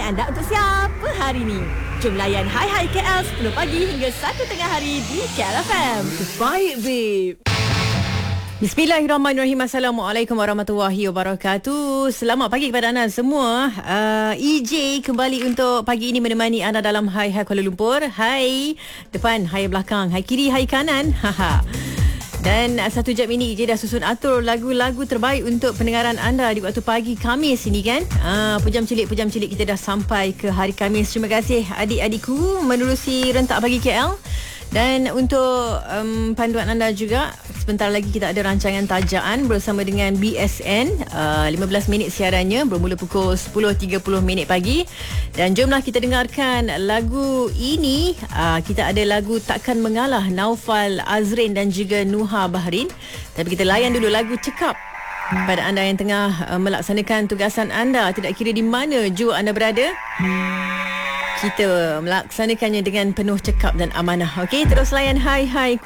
anda untuk siapa hari ni? Jom layan Hai Hai KL 10 pagi hingga 1 tengah hari di KL FM. Baik, babe. Bismillahirrahmanirrahim. Assalamualaikum warahmatullahi wabarakatuh. Selamat pagi kepada anda semua. EJ kembali untuk pagi ini menemani anda dalam Hai Hai Kuala Lumpur. Hai depan, hai belakang, hai kiri, hai kanan. Haha. Dan 1 jam ini EJ dah susun atur lagu-lagu terbaik untuk pendengaran anda di waktu pagi Khamis ini kan. Pejam cilik kita dah sampai ke hari Khamis. Terima kasih adik-adikku menerusi rentak pagi KL. Dan untuk panduan anda juga, sebentar lagi kita ada rancangan tajaan bersama dengan BSN. 15 minit siarannya bermula pukul 10.30 pagi. Dan jomlah kita dengarkan lagu ini. Kita ada lagu Takkan Mengalah, Naufal Azrin dan juga Nuha Bahrin. Tapi kita layan dulu lagu Cekap. Pada anda yang tengah melaksanakan tugasan anda, tidak kira di mana jua anda berada, kita melaksanakannya dengan penuh cekap dan amanah. Okey, terus layan Hai Hai